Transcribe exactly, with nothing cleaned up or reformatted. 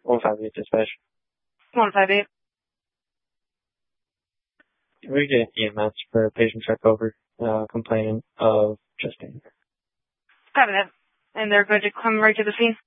one five eight dispatch. one five eight. We get E M S for a patient check over, uh, complaining of chest pain. Copy that. And they're going to come right to the scene?